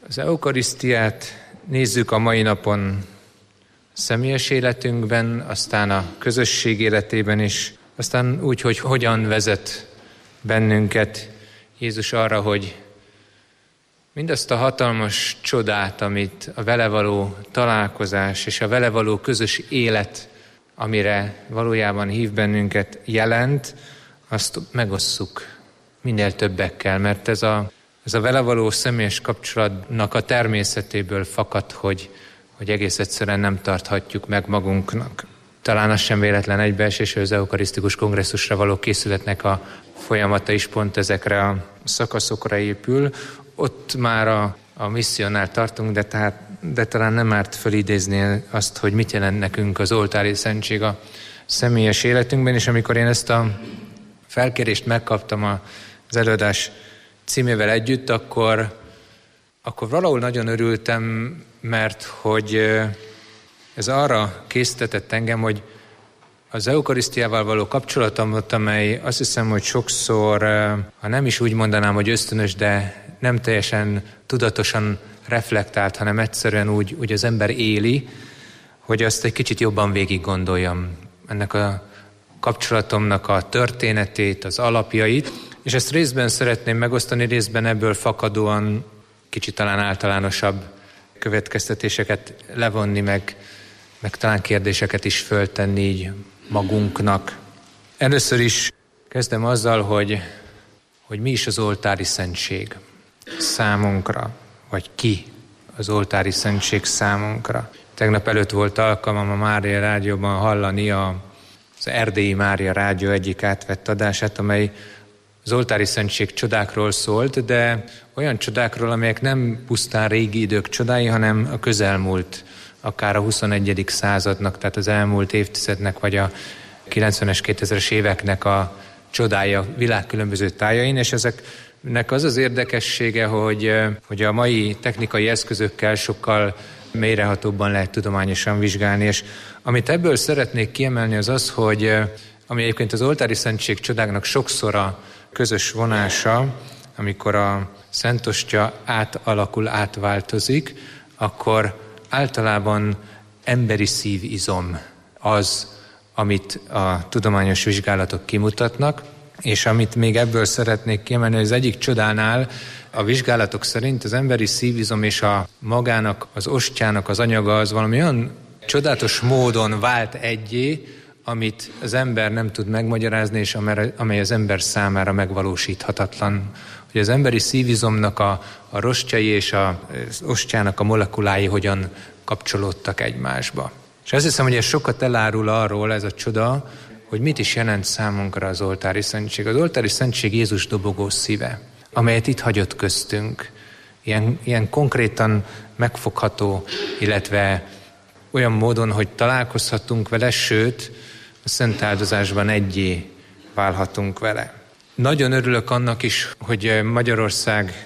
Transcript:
Az eukarisztiát nézzük a mai napon személyes életünkben, aztán a közösség életében is, aztán úgy, hogy hogyan vezet bennünket Jézus arra, hogy mindazt a hatalmas csodát, amit a vele való találkozás és a vele való közös élet, amire valójában hív bennünket, jelent, azt megosszuk minél többekkel, mert ez a vele való személyes kapcsolatnak a természetéből fakad, hogy egész egyszerűen nem tarthatjuk meg magunknak. Talán az sem véletlen egybeesés, hogy az eukarisztikus kongresszusra való készületnek a folyamata is pont ezekre a szakaszokra épül. Ott már a misszionál tartunk, de talán nem árt felidézni azt, hogy mit jelent nekünk az oltári szentség a személyes életünkben, és amikor én ezt a felkérést megkaptam az előadás címével együtt, akkor valahol nagyon örültem, mert hogy ez arra késztetett engem, hogy az eukarisztiával való kapcsolatomat, amely azt hiszem, hogy sokszor, ha nem is úgy mondanám, hogy ösztönös, de nem teljesen tudatosan reflektált, hanem egyszerűen úgy az ember éli, hogy azt egy kicsit jobban végig gondoljam. Ennek a kapcsolatomnak a történetét, az alapjait, és ezt részben szeretném megosztani, részben ebből fakadóan kicsit talán általánosabb következtetéseket levonni, meg talán kérdéseket is föltenni így magunknak. Először is kezdem azzal, hogy mi is az oltári szentség számunkra, vagy ki az oltári szentség számunkra. Tegnap előtt volt alkalmam a Mária Rádióban hallani az Erdélyi Mária Rádió egyik átvett adását, amely az oltári szentség csodákról szólt, de olyan csodákról, amelyek nem pusztán régi idők csodái, hanem a közelmúlt, akár a 21. századnak, tehát az elmúlt évtizednek, vagy a 90-es, 2000-es éveknek a csodája világ különböző tájain, és ezeknek az az érdekessége, hogy a mai technikai eszközökkel sokkal mélyrehatóbban lehet tudományosan vizsgálni, és amit ebből szeretnék kiemelni az, hogy ami egyébként az oltári szentség csodáknak sokszor a közös vonása, amikor a Szent Ostya átváltozik, akkor általában emberi szívizom az, amit a tudományos vizsgálatok kimutatnak, és amit még ebből szeretnék kiemelni, hogy az egyik csodánál a vizsgálatok szerint az emberi szívizom és a magának, az ostyának az anyaga az valami olyan csodálatos módon vált egyé, amit az ember nem tud megmagyarázni, és amely az ember számára megvalósíthatatlan. Hogy az emberi szívizomnak a rostjai és az ostyának a molekulái hogyan kapcsolódtak egymásba. És azt hiszem, hogy ez sokat elárul arról, ez a csoda, hogy mit is jelent számunkra az oltári szentség. Az oltári szentség Jézus dobogó szíve, amelyet itt hagyott köztünk. Ilyen konkrétan megfogható, illetve olyan módon, hogy találkozhatunk vele, sőt, a szent áldozásban egyé válhatunk vele. Nagyon örülök annak is, hogy Magyarország